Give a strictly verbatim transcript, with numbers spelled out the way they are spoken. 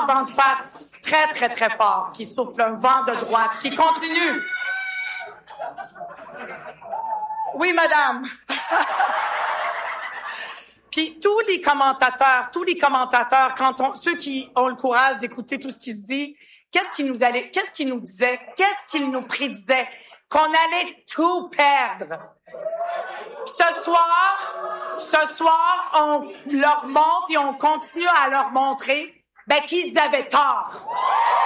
un vent de face très, très, très fort qui souffle, un vent de droite qui continue. Oui, madame. Puis tous les commentateurs, tous les commentateurs, quand on, ceux qui ont le courage d'écouter tout ce qui se dit, qu'est-ce qu'ils nous allaient, qu'est-ce qu'ils nous disaient, qu'est-ce qu'ils nous prédisaient, qu'on allait tout perdre. Ce soir, ce soir, on leur montre et on continue à leur montrer, ben qu'ils avaient tort.